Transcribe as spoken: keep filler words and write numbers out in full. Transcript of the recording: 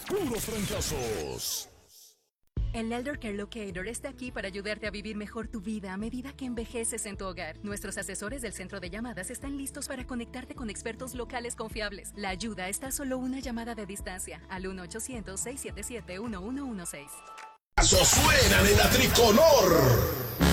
puros fracasos. El Elder Care Locator está aquí para ayudarte a vivir mejor tu vida a medida que envejeces en tu hogar. Nuestros asesores del centro de llamadas están listos para conectarte con expertos locales confiables. La ayuda está a solo una llamada de distancia al uno ochocientos, seiscientos setenta y siete, uno uno uno seis. Suenan en la tricolor.